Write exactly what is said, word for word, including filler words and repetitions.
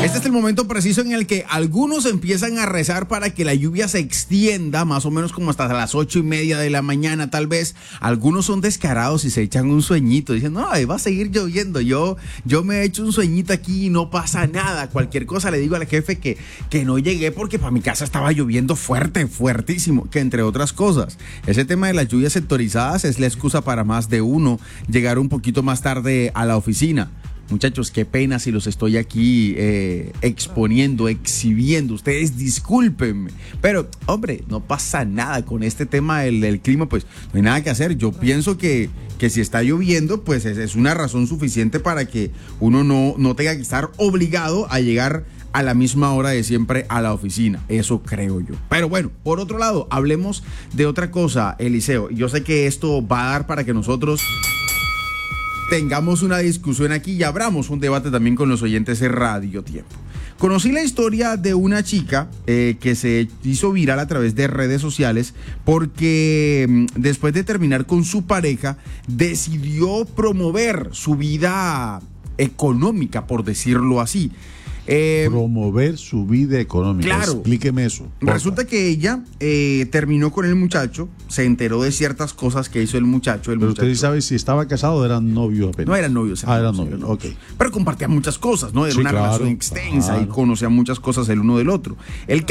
Este es el momento preciso en el que algunos empiezan a rezar para que la lluvia se extienda, más o menos como hasta las ocho y media de la mañana, tal vez. Algunos son descarados y se echan un sueñito, dicen, no, va a seguir lloviendo. Yo, yo me he hecho un sueñito aquí y no pasa nada. Cualquier cosa le digo al jefe que, que no llegué porque para mi casa estaba lloviendo fuerte, fuertísimo, que entre otras cosas. Ese tema de las lluvias sectorizadas es la excusa para más de uno llegar un poquito más tarde a la oficina. Muchachos, qué pena si los estoy aquí eh, exponiendo, exhibiendo. Ustedes discúlpenme. Pero, hombre, no pasa nada con este tema del, del clima, pues no hay nada que hacer. Yo pienso que, que si está lloviendo, pues es, es una razón suficiente para que uno no, no tenga que estar obligado a llegar a la misma hora de siempre a la oficina. Eso creo yo. Pero bueno, por otro lado, hablemos de otra cosa, Eliseo. Yo sé que esto va a dar para que nosotros tengamos una discusión aquí y abramos un debate también con los oyentes de Radio Tiempo. Conocí la historia de una chica eh, que se hizo viral a través de redes sociales porque mmm, después de terminar con su pareja decidió promover su vida económica, por decirlo así. Eh, Promover su vida económica. Claro. Explíqueme eso. Resulta que ella eh, terminó con el muchacho, se enteró de ciertas cosas que hizo el muchacho. El Pero muchacho. usted sabe si estaba casado o eran novios apenas. No eran novios. Ah, eran novios, novios, ok. Pero compartían muchas cosas, ¿no? Era Sí, una claro, relación extensa claro. y conocían muchas cosas el uno del otro. El